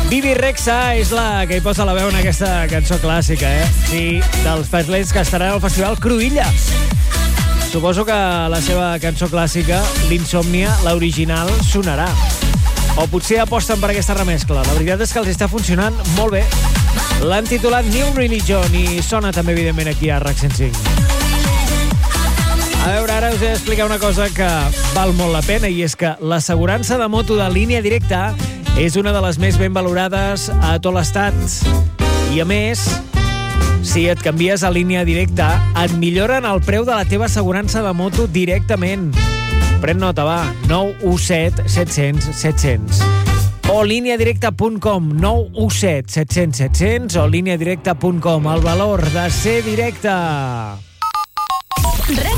Bibi Rexha és la que hi posa la veu en aquesta cançó clàssica, Sí, dels Faithless, que estaran al Festival Cruïlla. Suposo que la seva cançó clàssica, l'Insòmnia, l'original, sonarà. O potser aposten per aquesta remescla. La veritat és que els està funcionant molt bé. L'han titulat New Religion i sona també, evidentment, aquí a RAC 105. A veure, ara us he d'explicar una cosa que val molt la pena, i és que l'assegurança de moto de Línia Directa és una de les més ben valorades a tot l'estat. I a més, si et canvies a Línia Directa, et milloren el preu de la teva assegurança de moto directament. Pren nota, va, 917 700 700. O lineadirecta.com, 917 700 700 o lineadirecta.com. El valor de ser directe.